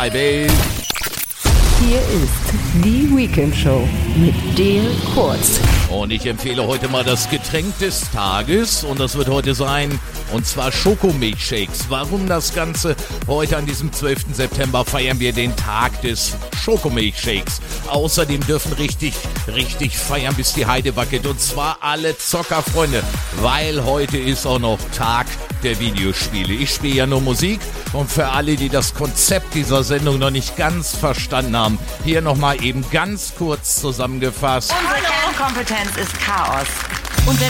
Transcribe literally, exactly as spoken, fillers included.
Welt. Hier ist die Weekend Show mit Dale Kurz. Und ich empfehle heute mal das Getränk des Tages und das wird heute sein, und zwar Schokomilchshakes. Warum das Ganze? Heute an diesem zwölften September feiern wir den Tag des Schokomilchshakes. Außerdem dürfen richtig, richtig feiern, bis die Heide wackelt, und zwar alle Zockerfreunde, weil heute ist auch noch Tag der Videospiele. Ich spiele ja nur Musik, und für alle, die das Konzept dieser Sendung noch nicht ganz verstanden haben, hier nochmal eben ganz kurz zusammengefasst. Unsere Kernkompetenz ist Chaos. Und wenn